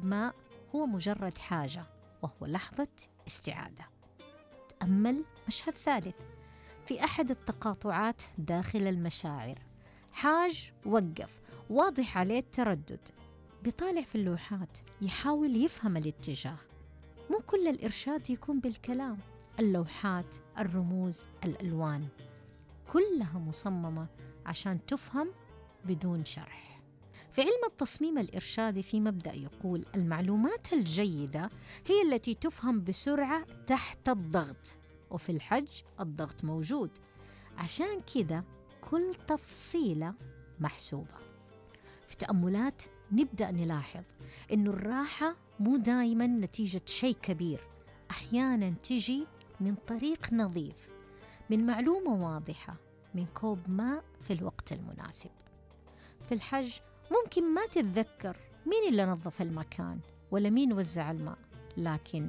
كوب ماء هو مجرد حاجة، وهو لحظة استعادة. تأمل مشهد ثالث في أحد التقاطعات داخل المشاعر. حاج وقف، واضح عليه التردد، بيطالع في اللوحات يحاول يفهم الاتجاه. مو كل الإرشاد يكون بالكلام، اللوحات، الرموز، الألوان كلها مصممة عشان تفهم بدون شرح. في علم التصميم الإرشادي في مبدأ يقول المعلومات الجيدة هي التي تفهم بسرعة تحت الضغط، وفي الحج الضغط موجود، عشان كده كل تفصيلة محسوبة. في تأملات نبدأ نلاحظ إنه الراحة مو دايماً نتيجة شيء كبير، أحياناً تجي من طريق نظيف، من معلومة واضحة، من كوب ماء في الوقت المناسب. في الحج ممكن ما تتذكر مين اللي نظف المكان ولا مين وزع الماء، لكن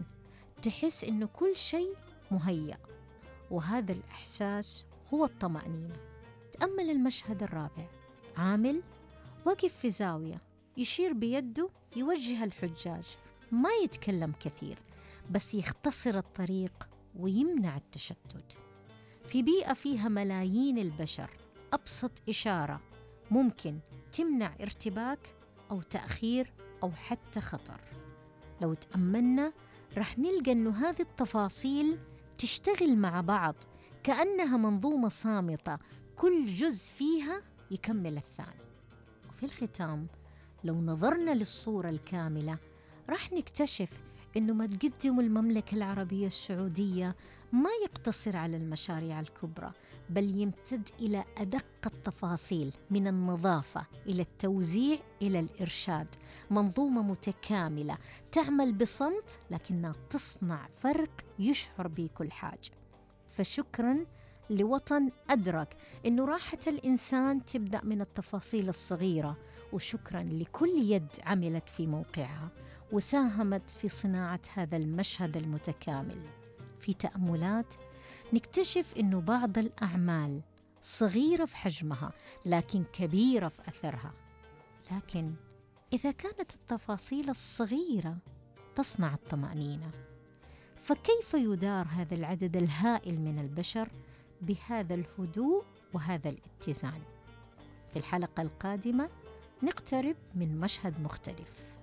تحس إنه كل شيء مهيأ، وهذا الإحساس هو الطمأنينة. تأمل المشهد الرابع. عامل وقف في زاوية يشير بيده يوجه الحجاج، ما يتكلم كثير بس يختصر الطريق ويمنع التشتت. في بيئة فيها ملايين البشر، أبسط إشارة ممكن تمنع ارتباك أو تأخير أو حتى خطر. لو تأملنا رح نلقى أنه هذه التفاصيل تشتغل مع بعض كأنها منظومة صامتة، كل جزء فيها يكمل الثاني. وفي الختام لو نظرنا للصورة الكاملة رح نكتشف إنه ما تقدم المملكة العربية السعودية ما يقتصر على المشاريع الكبرى، بل يمتد إلى أدق التفاصيل، من النظافة إلى التوزيع إلى الإرشاد. منظومة متكاملة تعمل بصمت لكنها تصنع فرق يشعر به كل حاجة. فشكراً لوطن أدرك إنه راحة الإنسان تبدأ من التفاصيل الصغيرة، وشكراً لكل يد عملت في موقعها وساهمت في صناعة هذا المشهد المتكامل. في تأملات نكتشف إنه بعض الأعمال صغيرة في حجمها لكن كبيرة في أثرها. لكن إذا كانت التفاصيل الصغيرة تصنع الطمأنينة، فكيف يدار هذا العدد الهائل من البشر بهذا الهدوء وهذا الاتزان؟ في الحلقة القادمة نقترب من مشهد مختلف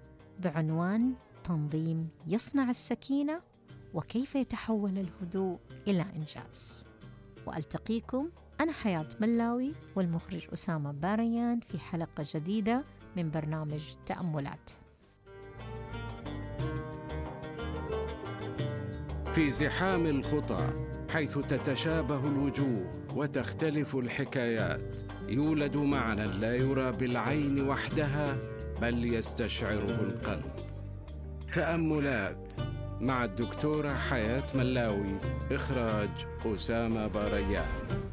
بعنوان تنظيم يصنع السكينة، وكيف يتحول الهدوء إلى إنجاز. وألتقيكم أنا حياة ملاوي والمخرج أسامة باريان في حلقة جديدة من برنامج تأملات. في زحام الخطى حيث تتشابه الوجوه وتختلف الحكايات، يولد معنى لا يرى بالعين وحدها بل يستشعره القلب. تأملات مع الدكتورة حياة ملاوي، إخراج أسامة باريان.